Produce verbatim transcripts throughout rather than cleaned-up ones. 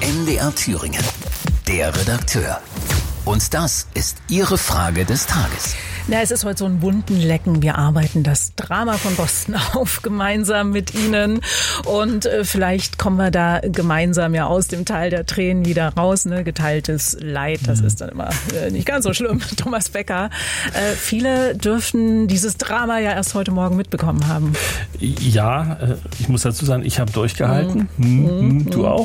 M D R Thüringen. Der Redakteur. Und das ist Ihre Frage des Tages. Na, es ist heute so ein bunten Lecken. Wir arbeiten das Drama von Boston auf, gemeinsam mit Ihnen. Und äh, vielleicht kommen wir da gemeinsam ja aus dem Tal der Tränen wieder raus. Ne? Geteiltes Leid, das ist dann immer äh, nicht ganz so schlimm. Thomas Becker. Äh, viele dürften dieses Drama ja erst heute Morgen mitbekommen haben. Ja, äh, ich muss dazu sagen, ich habe durchgehalten. Mm. Mm, mm, du auch?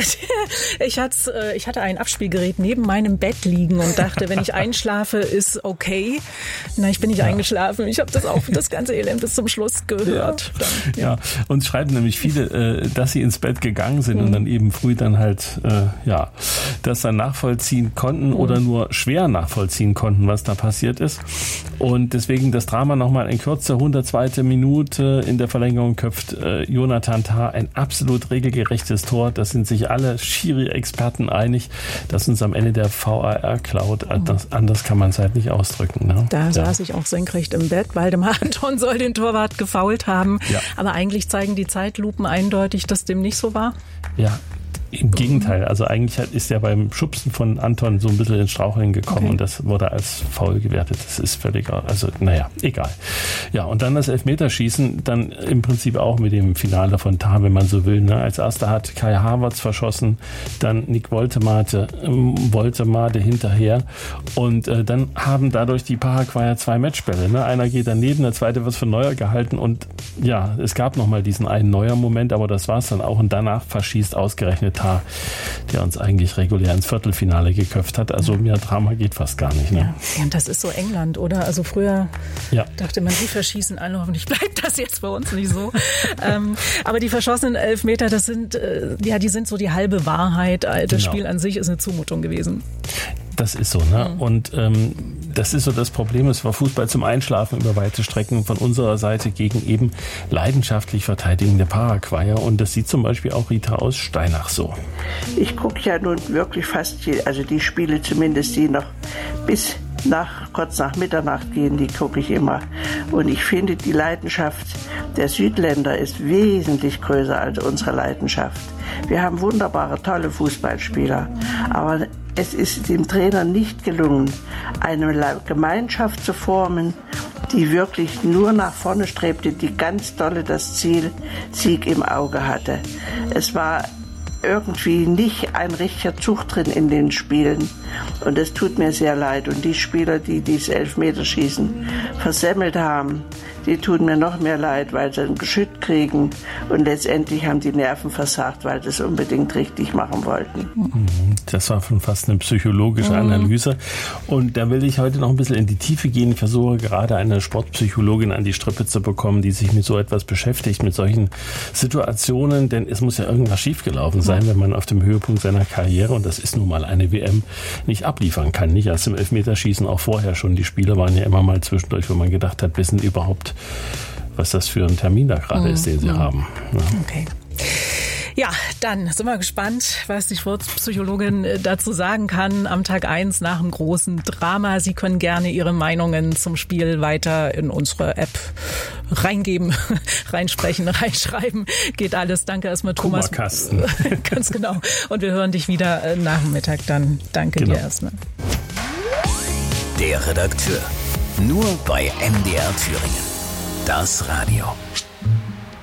ich, hat's, äh, ich hatte ein Abspielgerät neben meinem Bett liegen und dachte, wenn ich einschlafe, ist okay. Na, ich bin nicht ja. eingeschlafen. Ich habe das auch, das ganze Elend bis zum Schluss gehört. Ja, dann, ja. ja. Uns schreiben nämlich viele, äh, dass sie ins Bett gegangen sind mhm. und dann eben früh dann halt, äh, ja, das dann nachvollziehen konnten mhm. oder nur schwer nachvollziehen konnten, was da passiert ist. Und deswegen das Drama nochmal in Kürze. hundertzweite Minute in der Verlängerung köpft äh, Jonathan Tah ein absolut regelgerechtes Tor. Das sind sich alle Schiri-Experten einig, dass uns am Ende der V A R klaut. Das, anders kann man es halt nicht ausdrücken. Ne? Da saß ja. ich auch senkrecht im Bett. Waldemar Anton soll den Torwart gefoult haben. Ja. Aber eigentlich zeigen die Zeitlupen eindeutig, dass dem nicht so war. Ja. Im Gegenteil, also eigentlich ist er beim Schubsen von Anton so ein bisschen ins Straucheln gekommen okay. und das wurde als faul gewertet. Das ist völlig, also naja, egal. Ja, und dann das Elfmeterschießen, dann im Prinzip auch mit dem Finale von Tah, wenn man so will. Ne? Als erster hat Kai Havertz verschossen, dann Nick Woltemade, ähm, Woltemade hinterher und äh, dann haben dadurch die Paraguayer zwei Matchbälle. Ne? Einer geht daneben, der zweite wird für Neuer gehalten und ja, es gab nochmal diesen einen Neuer-Moment, aber das war es dann auch und danach verschießt ausgerechnet Tah, der uns eigentlich regulär ins Viertelfinale geköpft hat. Also mehr Drama geht fast gar nicht. Ne? Ja. Ja, und das ist so England, oder? Also früher ja. dachte man, die verschießen alle, hoffentlich bleibt das jetzt bei uns nicht so. ähm, aber die verschossenen Elfmeter, das sind, äh, ja, die sind so die halbe Wahrheit. Das genau. Spiel an sich ist eine Zumutung gewesen. Das ist so, ne? Mhm. Und ähm, das ist so das Problem, es war Fußball zum Einschlafen über weite Strecken von unserer Seite gegen eben leidenschaftlich verteidigende Paraguayer. Und das sieht zum Beispiel auch Rita aus Steinach so. Ich gucke ja nun wirklich fast, die, also die Spiele zumindest, die noch bis nach, kurz nach Mitternacht gehen, die gucke ich immer. Und ich finde, die Leidenschaft der Südländer ist wesentlich größer als unsere Leidenschaft. Wir haben wunderbare, tolle Fußballspieler, aber es ist dem Trainer nicht gelungen, eine Gemeinschaft zu formen, die wirklich nur nach vorne strebte, die ganz dolle das Ziel Sieg im Auge hatte. Es war irgendwie nicht ein richtiger Zug drin in den Spielen. Und es tut mir sehr leid. Und die Spieler, die dieses Elfmeterschießen versemmelt haben, die tun mir noch mehr leid, weil sie ein Geschütt kriegen und letztendlich haben die Nerven versagt, weil sie es unbedingt richtig machen wollten. Das war schon fast eine psychologische Analyse. Und da will ich heute noch ein bisschen in die Tiefe gehen. Ich versuche gerade eine Sportpsychologin an die Strippe zu bekommen, die sich mit so etwas beschäftigt, mit solchen Situationen. Denn es muss ja irgendwas schiefgelaufen sein, wenn man auf dem Höhepunkt seiner Karriere, und das ist nun mal eine W M, nicht abliefern kann. Nicht erst im Elfmeterschießen, auch vorher schon. Die Spiele waren ja immer mal zwischendurch, wo man gedacht hat, wissen überhaupt, was das für ein Termin da gerade ist, den sie mhm. haben. Ja. Okay. Ja, dann sind wir gespannt, was die Sportpsychologin dazu sagen kann am Tag eins nach dem großen Drama. Sie können gerne Ihre Meinungen zum Spiel weiter in unsere App reingeben, reinsprechen, reinschreiben. Geht alles. Danke erstmal, Thomas. Kummerkasten. Ganz genau. Und wir hören dich wieder nach dem Mittag dann. Danke genau. dir erstmal. Der Redakteur. Nur bei M D R Thüringen. Das Radio.